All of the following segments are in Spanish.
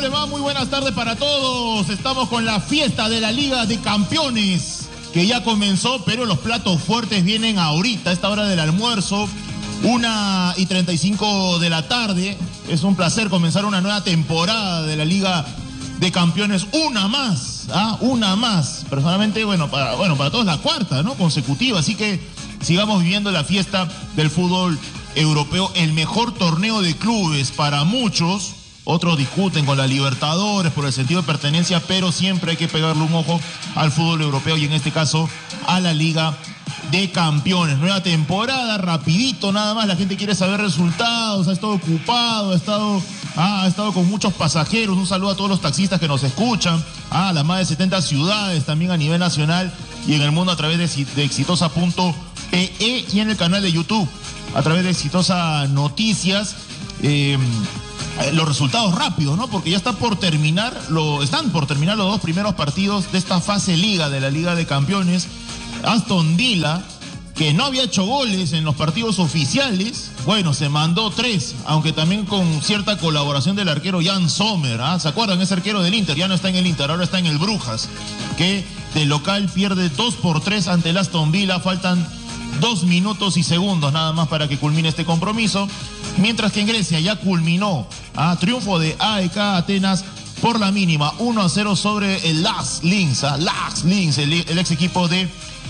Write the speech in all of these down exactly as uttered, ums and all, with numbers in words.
le va? Muy buenas tardes para todos. Estamos con la fiesta de la Liga de Campeones, que ya comenzó, pero los platos fuertes vienen ahorita, a esta hora del almuerzo, una y treinta y cinco de la tarde. Es un placer comenzar una nueva temporada de la Liga de Campeones, una más, ¿ah? Una más. Personalmente, bueno, para, bueno, para todos la cuarta, ¿no? Consecutiva, así que sigamos viviendo la fiesta del fútbol europeo, el mejor torneo de clubes para muchos. Otros discuten con la Libertadores por el sentido de pertenencia, pero siempre hay que pegarle un ojo al fútbol europeo y en este caso a la Liga de Campeones. Nueva temporada, rapidito nada más, la gente quiere saber resultados, ha estado ocupado, ha estado, ah, ha estado con muchos pasajeros. Un saludo a todos los taxistas que nos escuchan, a ah, las más de setenta ciudades también a nivel nacional y en el mundo a través de, de exitosa punto pe e y en el canal de YouTube a través de Exitosa Noticias. Eh, los resultados rápidos, ¿no? Porque ya está por terminar, lo, están por terminar los dos primeros partidos de esta fase Liga, de la Liga de Campeones. Aston Villa, que no había hecho goles en los partidos oficiales, bueno, se mandó tres, aunque también con cierta colaboración del arquero Jan Sommer, ¿ah? ¿Se acuerdan? Ese arquero del Inter, ya no está en el Inter, ahora está en el Brujas, que de local pierde dos por tres ante el Aston Villa. Faltan dos minutos y segundos nada más para que culmine este compromiso. Mientras que en Grecia ya culminó, ¿ah? Triunfo de A E K Atenas por la mínima, uno a cero sobre el Lask Linz, ¿ah? Lask Linz, el, el ex equipo de,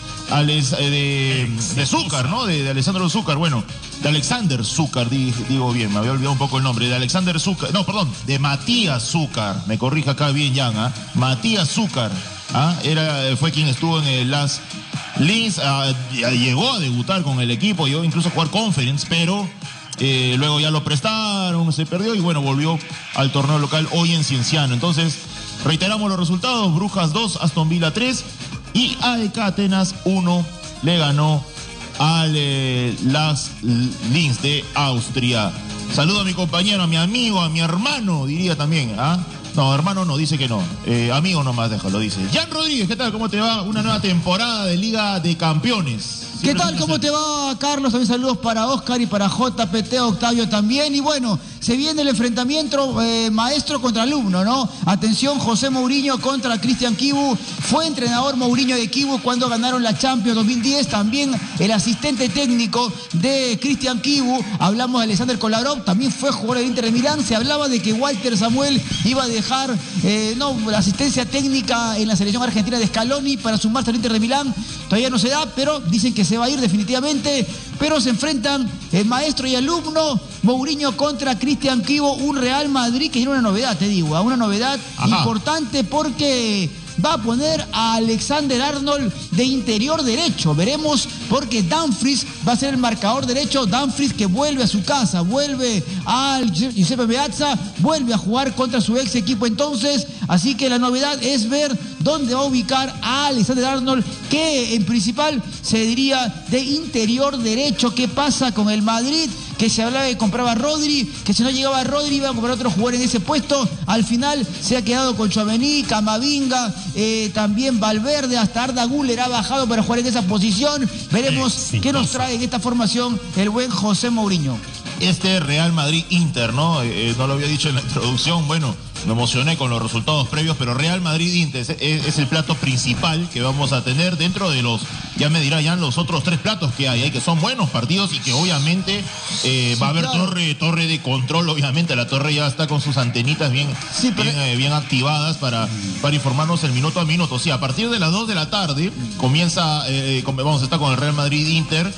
Alex, de, de Zúcar, ¿no? De, de Alessandro Zúcar, bueno, de Alexander Zúcar, digo bien, me había olvidado un poco el nombre, de Alexander Zúcar, no, perdón, de Matías Zúcar, me corrija acá bien, Jan, ¿ah? Matías Zúcar, ¿ah? Era, fue quien estuvo en el Lask Linz, uh, llegó a debutar con el equipo, llegó incluso a jugar Conference, pero eh, luego ya lo prestaron, se perdió y bueno, volvió al torneo local hoy en Cienciano. Entonces, reiteramos los resultados: Brujas dos, Aston Villa tres y A E K Atenas uno le ganó al eh, Lask Linz de Austria. Saludo a mi compañero, a mi amigo, a mi hermano, diría también, ¿ah? No, hermano no, dice que no. Eh, amigo nomás, déjalo, dice. Jan Rodríguez, ¿qué tal? ¿Cómo te va? Una nueva temporada de Liga de Campeones. ¿Qué tal? ¿Cómo te va, Carlos? También saludos para Oscar y para J P T, Octavio también. Y bueno, se viene el enfrentamiento eh, maestro contra alumno, ¿no? Atención, José Mourinho contra Cristian Chivu. Fue entrenador Mourinho de Chivu cuando ganaron la Champions dos mil diez. También el asistente técnico de Cristian Chivu. Hablamos de Alexander Kolarov, también fue jugador del Inter de Milán. Se hablaba de que Walter Samuel iba a dejar eh, no, la asistencia técnica en la selección argentina de Scaloni para sumarse al Inter de Milán. Todavía no se da, pero dicen que se va a ir definitivamente. Pero se enfrentan el maestro y alumno, Mourinho contra Cristian Chivu, un Real Madrid que tiene una novedad, te digo, una novedad Ajá. importante porque va a poner a Alexander Arnold de interior derecho. Veremos, porque Dumfries va a ser el marcador derecho. Dumfries que vuelve a su casa, vuelve al Giuseppe Meazza, vuelve a jugar contra su ex equipo entonces. Así que la novedad es ver dónde va a ubicar a Alexander Arnold, que en principal se diría de interior derecho. ¿Qué pasa con el Madrid? Que se hablaba de que compraba a Rodri, que si no llegaba a Rodri iba a comprar otro jugador en ese puesto. Al final se ha quedado con Tchouaméni, Camavinga, eh, también Valverde, hasta Arda Güler ha bajado para jugar en esa posición. Veremos sí, sí, qué nos trae en esta formación el buen José Mourinho. Este Real Madrid-Inter, ¿no? Eh, no lo había dicho en la introducción, bueno, me emocioné con los resultados previos, pero Real Madrid-Inter es, es, es el plato principal que vamos a tener dentro de los, ya me dirá ya los otros tres platos que hay, hay que son buenos partidos y que obviamente eh, va sí, a haber claro. torre, torre de control, obviamente la torre ya está con sus antenitas bien, sí, pero... bien, eh, bien activadas para, para informarnos el minuto a minuto. Sí, a partir de las dos de la tarde comienza, eh, vamos a estar con el Real Madrid-Inter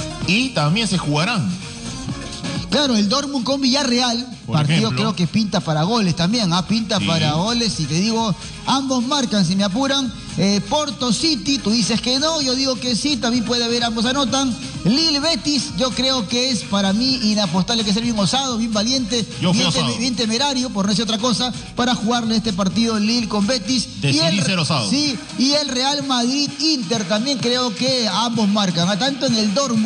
y también se jugarán. Claro, el Dortmund con Villarreal, por partido ejemplo, creo que pinta para goles también, ¿ah? Pinta sí. para goles y te digo, ambos marcan si me apuran. Eh, Porto City, tú dices que no, yo digo que sí, también puede haber, ambos anotan. Lille Betis, yo creo que es para mí inapostable, que ser bien osado, bien valiente, bien, tem bien temerario, por no decir otra cosa, para jugarle este partido Lille con Betis. Y el, ser osado. Sí, y el Real Madrid Inter también creo que ambos marcan, ¿ah? Tanto en el Dortmund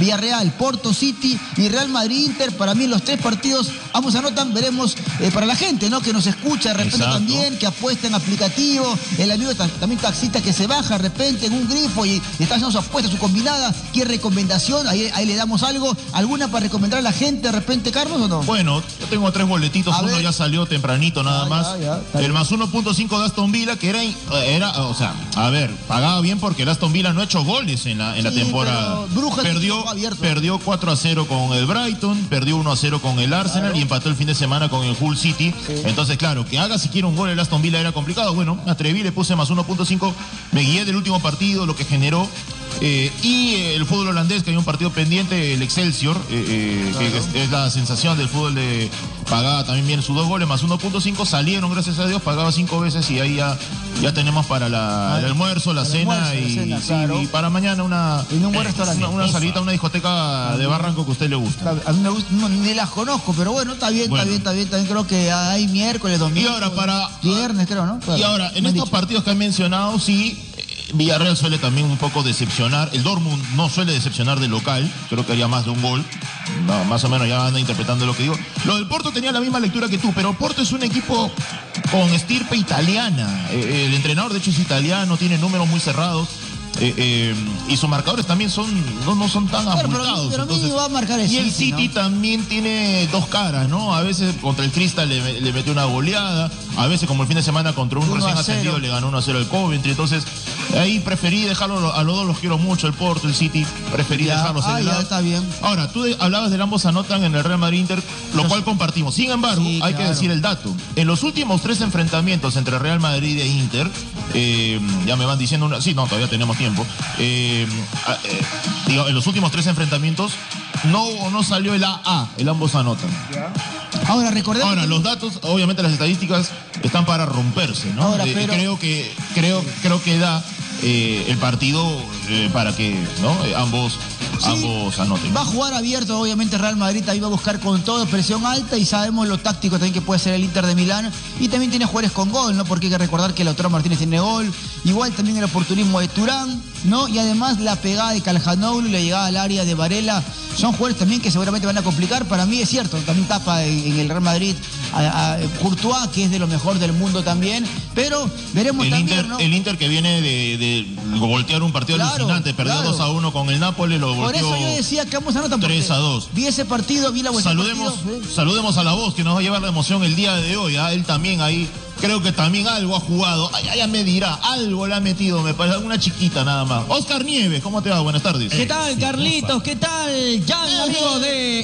Villarreal, Porto, City y Real Madrid-Inter. Para mí los tres partidos, ambos anotan, veremos eh, para la gente, ¿no? Que nos escucha de repente. Exacto. También, que apuesta en aplicativo, el amigo también taxista que se baja de repente en un grifo y está haciendo su apuesta, su combinada. ¿Qué recomendación? Ahí, ahí le damos algo. ¿Alguna para recomendar a la gente de repente, Carlos, o no? Bueno, yo tengo tres boletitos, a uno ver. Ya salió tempranito nada ah, más. Ya, ya, el más uno punto cinco de Aston Villa, que era, era, o sea, a ver, pagaba bien porque el Aston Villa no ha hecho goles en la, en sí, la temporada. Brujas perdió, perdió cuatro a cero con el Brighton, perdió uno a cero con el Arsenal, claro. Y empató el fin de semana con el Hull City. Sí. Entonces, claro, que haga siquiera un gol el Aston Villa era complicado. Bueno, me atreví, le puse más uno punto cinco, me guié del último partido, lo que generó. Eh, y eh, el fútbol holandés, que hay un partido pendiente, el Excelsior, eh, eh, claro. que es, es la sensación del fútbol de pagaba también bien sus dos goles, más uno punto cinco, salieron, gracias a Dios, pagaba cinco veces y ahí ya, ya tenemos para la, el almuerzo, la el cena, almuerzo, y, la cena, sí, claro. Y para mañana una, en un buen restaurante. una, una salita, una discoteca de Barranco que a usted le gusta. A mí me gusta, no, ni las conozco, pero bueno, está bien, bueno. está bien, está bien, también creo que hay miércoles, domingo. Y ahora para... Viernes, creo, ¿no? Claro. Y ahora, en estos dicho. partidos que han mencionado, sí... Villarreal suele también un poco decepcionar. El Dortmund no suele decepcionar de local. Creo que haría más de un gol. No, más o menos ya anda interpretando lo que digo. Lo del Porto tenía la misma lectura que tú, pero Porto es un equipo con estirpe italiana. Eh, el entrenador, de hecho, es italiano, tiene números muy cerrados. Eh, eh, y sus marcadores también son no, no son tan claro, abultados. Pero, pero entonces, va a marcar el y el City, City, ¿no? También tiene dos caras, ¿no? A veces contra el Crystal le, le metió una goleada, a veces como el fin de semana contra un recién ascendido le ganó uno a cero al Coventry. Entonces ahí preferí dejarlo, a los dos los quiero mucho, el Porto, el City, preferí ya, dejarlos ah, en el ya lado. Está bien. Ahora, tú de, hablabas del ambos anotan en el Real Madrid-Inter, lo cual compartimos. Sin embargo, sí, hay claro. que decir el dato. En los últimos tres enfrentamientos entre Real Madrid e Inter, eh, ya me van diciendo una... Sí, no, todavía tenemos tiempo. Eh, Eh, eh, digo, en los últimos tres enfrentamientos no, no salió el A A, el ambos anotan. ¿Ya? Ahora, recordemos. Ahora, los datos, obviamente las estadísticas están para romperse, ¿no? Ahora, eh, pero... Creo que creo, creo que da eh, el partido eh, para que ¿no? eh, ambos, sí, ambos anoten. Va a jugar abierto, obviamente Real Madrid ahí va a buscar con todo, presión alta, y sabemos lo táctico también que puede ser el Inter de Milán, y también tiene jugadores con gol, ¿no? Porque hay que recordar que Lautaro Martínez tiene gol, igual también el oportunismo de Turán, ¿no? Y además la pegada de Calhanoglu y la llegada al área de Varela, son jugadores también que seguramente van a complicar. Para mí es cierto, también tapa en, en el Real Madrid a, a Courtois, que es de lo mejor del mundo también, pero veremos el también, Inter, ¿no? El Inter que viene de, de voltear un partido claro, alucinante, perdió claro. dos a uno con el Napoli, lo volteó. Por eso yo decía que vamos a anotar tres a dos. Vi ese partido, vi la vuelta. Saludemos, partido, ¿sí? saludemos a La Voz, que nos va a llevar la emoción el día de hoy. ¿eh? Él también ahí, creo que también algo ha jugado. Ay, ya me dirá, algo le ha metido, me parece, una chiquita nada más. Oscar Nieves, ¿cómo te va? Buenas tardes. ¿Qué tal, Carlitos? ¿Qué tal, Jan, amigo de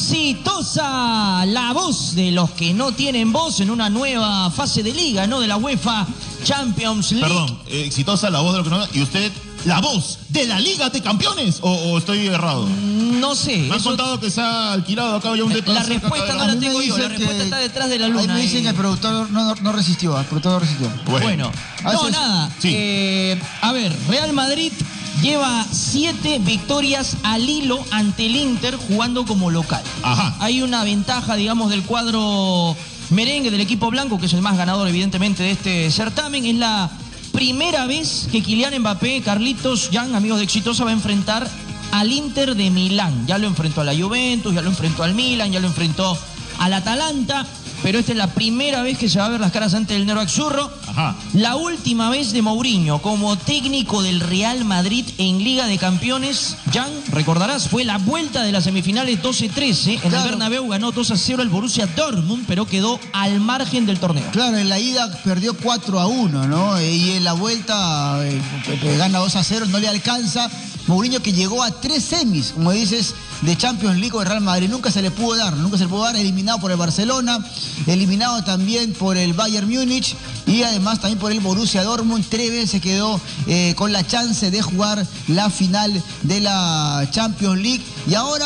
Exitosa? La voz de los que no tienen voz en una nueva fase de liga, ¿no? De la UEFA Champions League. Perdón, Exitosa, la voz de los que no... ¿Y usted, la voz de la Liga de Campeones? ¿O, o estoy errado? No sé. Me han eso... contado que se ha alquilado acá ya un depósito. La respuesta no la tengo yo, la respuesta está detrás de la luna. Ahí me dicen y... que el productor no, no, no resistió, el productor no resistió. Bueno, bueno no, es... nada. Sí. Eh, a ver, Real Madrid lleva siete victorias al hilo ante el Inter jugando como local. Ajá. Hay una ventaja, digamos, del cuadro merengue del equipo blanco, que es el más ganador, evidentemente, de este certamen. Es la primera vez que Kylian Mbappé, Carlitos, Jan, amigos de Exitosa, va a enfrentar al Inter de Milán. Ya lo enfrentó a la Juventus, ya lo enfrentó al Milan, ya lo enfrentó al Atalanta, pero esta es la primera vez que se va a ver las caras ante el Nero Azzurro. Ajá. La última vez de Mourinho como técnico del Real Madrid en Liga de Campeones, Jan, recordarás, fue la vuelta de las semifinales doce trece. En claro. el Bernabéu ganó dos a cero el Borussia Dortmund, pero quedó al margen del torneo. Claro, en la ida perdió cuatro a uno, ¿no? Y en la vuelta eh, gana dos a cero, no le alcanza. Mourinho, que llegó a tres semis, como dices, de Champions League de Real Madrid, nunca se le pudo dar, nunca se le pudo dar, eliminado por el Barcelona, eliminado también por el Bayern Múnich y además también por el Borussia Dortmund. Tres veces quedó eh, con la chance de jugar la final de la Champions League, y ahora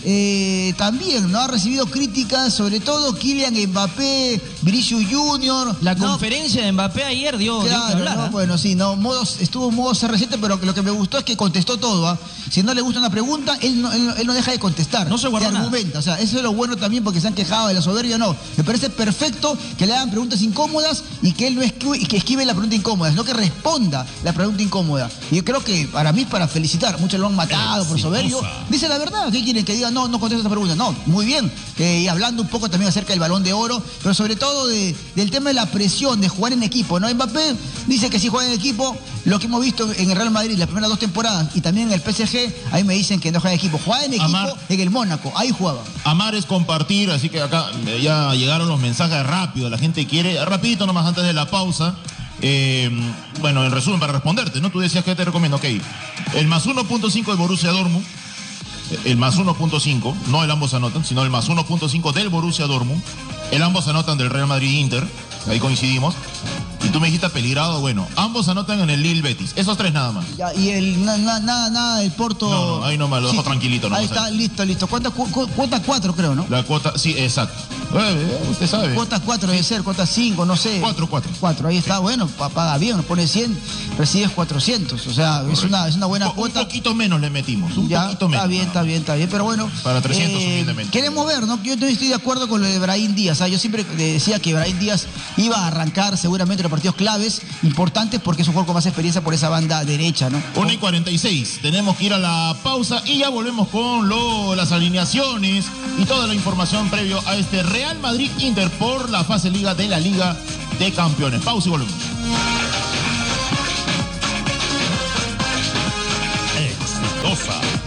eh, también no ha recibido críticas, sobre todo Kylian Mbappé, Vinicius Junior. La ¿no? conferencia de Mbappé ayer dio, dio Claro, que hablar, no, ¿eh? bueno, sí, no, modos, estuvo en modo C R siete, pero que lo que me gustó es que contestó todo. ¿ah? Si no le gusta una pregunta, él no, él, él no deja de contestar. No se guardó Te nada. argumenta, o sea, eso es lo bueno también porque se han quejado de la soberbia, no. Me parece perfecto que le hagan preguntas incómodas y que él no esquive, y que esquive la pregunta incómoda, sino que responda la pregunta incómoda. Y yo creo que para mí es para felicitar. Muchos lo han matado por soberbio. Dice la verdad, ¿qué quieren? Que diga, no, no contesta esta pregunta. No, muy bien. Eh, y hablando un poco también acerca del Balón de Oro, pero sobre todo de, del tema de la presión de jugar en equipo, ¿no? Mbappé dice que si juega en equipo, lo que hemos visto en el Real Madrid las primeras dos temporadas y también en el P S G, ahí me dicen que no juega en equipo. Juega en equipo Amar. en el Mónaco, ahí jugaba. Amar es compartir, así que acá eh, ya llegaron los mensajes rápido, la gente quiere, rapidito nomás antes de la pausa. Eh, bueno, en resumen, para responderte, ¿no? Tú decías que te recomiendo, ok, el más uno punto cinco del Borussia Dortmund, el más uno punto cinco, no el ambos anotan, sino el más uno punto cinco del Borussia Dortmund, el ambos anotan del Real Madrid-Inter, ahí coincidimos, y tú me dijiste peligrado, bueno, ambos anotan en el Lille Betis, esos tres nada más. Ya, y el na- na- nada, nada del Porto. No, no, ahí nomás, lo dejo tranquilito, no Ahí pasa está, nada. listo, listo. ¿Cuántas cu- cu- cuotas? Cuatro, creo, ¿no? La cuota, sí, exacto. Eh, eh, usted sabe. Cuotas cuatro debe ser, cuotas cinco, no sé. Cuatro, cuatro. Cuatro, ahí está, bueno, pa- paga bien, nos pone cien, recibes cuatrocientos, o sea, es una, es una buena Un cuota. poquito menos le metimos, un Ya, poquito menos. está bien, nada está más. bien, está bien, pero bueno. Para trescientos humildemente. Queremos ver, ¿no? Yo también estoy de acuerdo con lo de Brahim Díaz, ¿ah? Yo siempre decía que Brahim Díaz iba a arrancar seguramente los partidos claves, importantes, porque es un jugador con más experiencia por esa banda derecha, ¿no? una y cuarenta y seis, tenemos que ir a la pausa y ya volvemos con lo, las alineaciones y toda la información previo a este Real Madrid-Inter por la fase Liga de la Liga de Campeones. Pausa y volvemos. Exitosa.